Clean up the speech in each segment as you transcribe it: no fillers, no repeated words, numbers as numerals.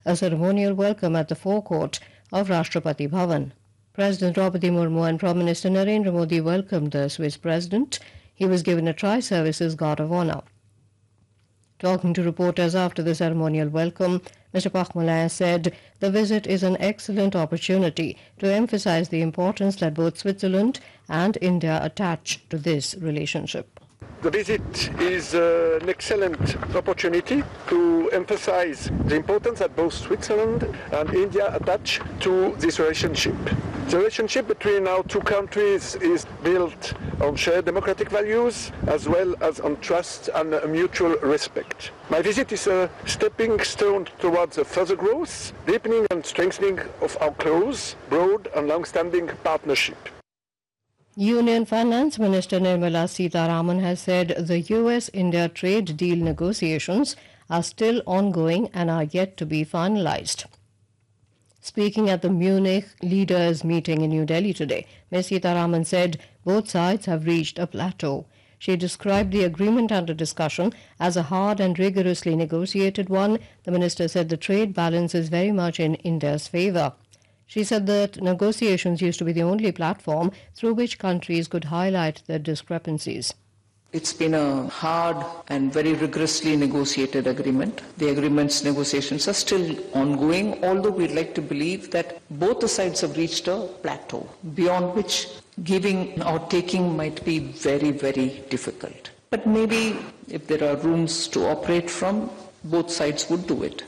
a ceremonial welcome at the forecourt of Rashtrapati Bhavan. President Draupadi Murmu and Prime Minister Narendra Modi welcomed the Swiss president. He was given a Tri-Services Guard of Honor. Talking to reporters after the ceremonial welcome, Mr. Parkmalin said the visit is an excellent opportunity to emphasize the importance that both Switzerland and India attach to this relationship. The visit is an excellent opportunity to emphasize the importance that both Switzerland and India attach to this relationship. The relationship between our two countries is built on shared democratic values as well as on trust and mutual respect. My visit is a stepping stone towards a further growth, deepening and strengthening of our close, broad and long-standing partnership. Union Finance Minister Nirmala Sitharaman has said the US-India trade deal negotiations are still ongoing and are yet to be finalized. Speaking at the Munich leaders meeting in New Delhi today, Ms. Sitharaman said both sides have reached a plateau. She described the agreement under discussion as a hard and rigorously negotiated one. The minister said the trade balance is very much in India's favor. She said that negotiations used to be the only platform through which countries could highlight their discrepancies. It's been a hard and very rigorously negotiated agreement. The agreement's negotiations are still ongoing, although we'd like to believe that both the sides have reached a plateau, beyond which giving or taking might be very, very difficult. But maybe if there are rooms to operate from, both sides would do it.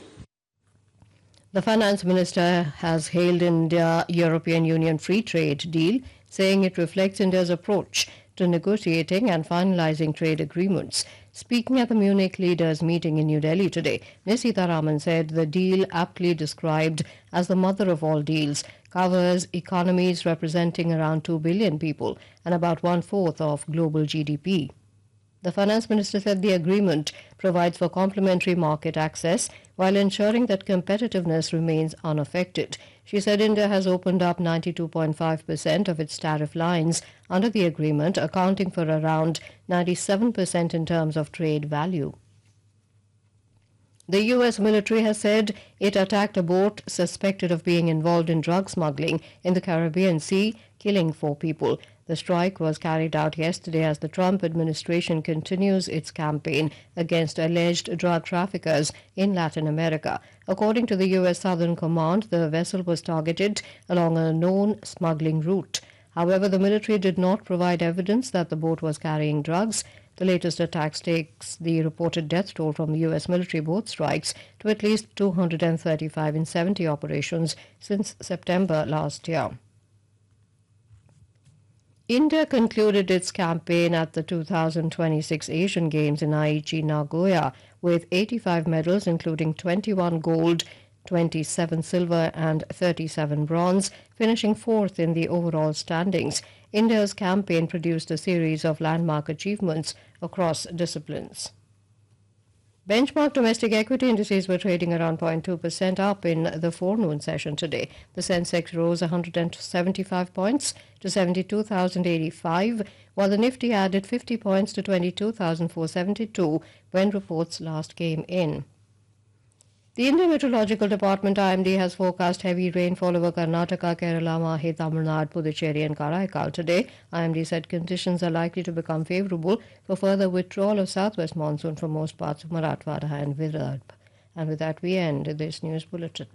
The finance minister has hailed India-European Union free trade deal, saying it reflects India's approach to negotiating and finalizing trade agreements. Speaking at the Munich leaders meeting in New Delhi today, Ms. Sitharaman said the deal, aptly described as the mother of all deals, covers economies representing around 2 billion people and about one-fourth of global GDP. The finance minister said the agreement provides for complementary market access while ensuring that competitiveness remains unaffected. She said India has opened up 92.5% of its tariff lines under the agreement, accounting for around 97% in terms of trade value. The U.S. military has said it attacked a boat suspected of being involved in drug smuggling in the Caribbean Sea, killing 4 people. The strike was carried out yesterday as the Trump administration continues its campaign against alleged drug traffickers in Latin America. According to the U.S. Southern Command, the vessel was targeted along a known smuggling route. However, the military did not provide evidence that the boat was carrying drugs. The latest attacks takes the reported death toll from the U.S. military boat strikes to at least 235 in 70 operations since September last year. India concluded its campaign at the 2026 Asian Games in Aichi, Nagoya, with 85 medals, including 21 gold, 27 silver and 37 bronze, finishing 4th in the overall standings. India's campaign produced a series of landmark achievements across disciplines. Benchmark domestic equity indices were trading around 0.2% up in the forenoon session today. The Sensex rose 175 points to 72,085, while the Nifty added 50 points to 22,472 when reports last came in. The Indian Meteorological Department IMD has forecast heavy rainfall over Karnataka, Kerala, Mahe, Tamil Nadu, Puducherry and Karaikal today. IMD said conditions are likely to become favourable for further withdrawal of southwest monsoon from most parts of Marathwada and Vidarbha. And with that we end this news bulletin.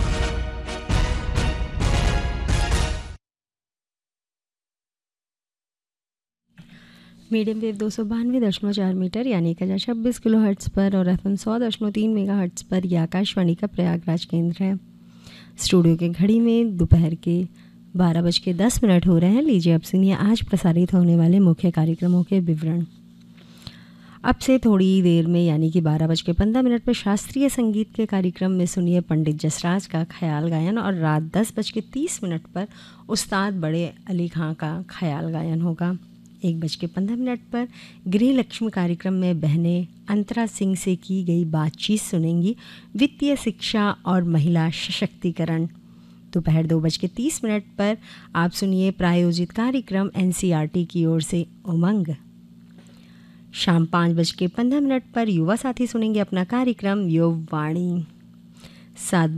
Medium wave 292.4 metre यानी 1026 kilo hertz पर और FM 100.3 mega hertz पर यह आकाशवाणी का प्रयागराज केंद्र है। Studio के घड़ी में दोपहर के 12:10 हो रहे हैं। लीजिए अब सुनिए आज प्रसारित होने वाले मुख्य कार्यक्रमों के विवरण। अब से थोड़ी देर में यानी कि 12:15 पर शास्त्रीय संगीत के कार्यक्रम में सुनिए पंडित जसराज का ख्याल गायन और रात 10:30 पर उस्ताद बड़े अली खां का ख्याल गायन होगा। 1:15 पर गृह लक्ष्मी कार्यक्रम में बहनें अंतरा सिंह से की गई बातचीत सुनेंगी, वित्तीय शिक्षा और महिला सशक्तिकरण। दोपहर 2:30 पर आप सुनिए प्रायोजित कार्यक्रम NCERT की ओर से उमंग। शाम 5:15 पर युवा साथी सुनेंगे अपना कार्यक्रम युववाणी। 7